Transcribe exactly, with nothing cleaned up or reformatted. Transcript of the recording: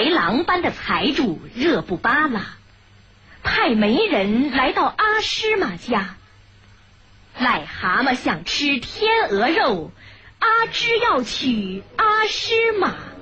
豺狼般的财主热布巴拉派媒人来到阿诗玛家。癞蛤蟆想吃天鹅肉，阿芝要娶阿诗玛。